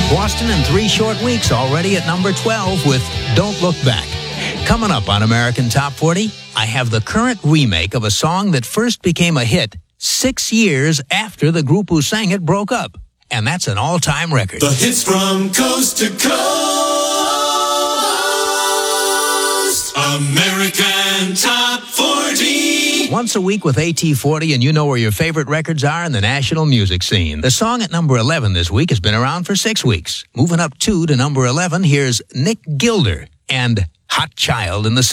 Boston in 3 short weeks, already at number 12 with Don't Look Back. Coming up on American Top 40, I have the current remake of a song that first became a hit 6 years after the group who sang it broke up. And that's an all-time record. The hits from coast to coast. American Top 40. Once a week with AT40, and you know where your favorite records are in the national music scene. The song at number 11 this week has been around for 6 weeks. Moving up 2 to number 11, here's Nick Gilder and Hot Child in the